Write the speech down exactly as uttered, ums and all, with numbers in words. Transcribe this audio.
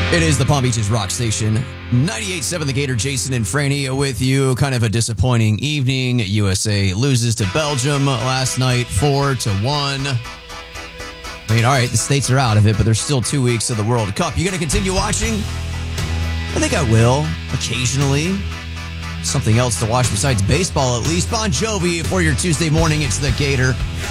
It is the Palm Beaches Rock Station. ninety-eight point seven The Gator, Jason and Franny with you. Kind of a disappointing evening. U S A loses to Belgium last night, four to one. I mean, all right, the States are out of it, but there's still two weeks of the World Cup. You going to continue watching? I think I will, occasionally. Something else to watch besides baseball, at least. Bon Jovi for your Tuesday morning. It's The Gator.